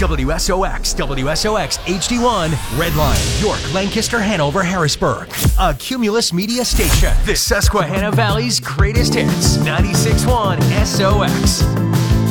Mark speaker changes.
Speaker 1: WSOX, WSOX HD1, Redline, York, Lancaster, Hanover, Harrisburg. A Cumulus Media station. The Susquehanna Valley's greatest hits. 96.1 SOX.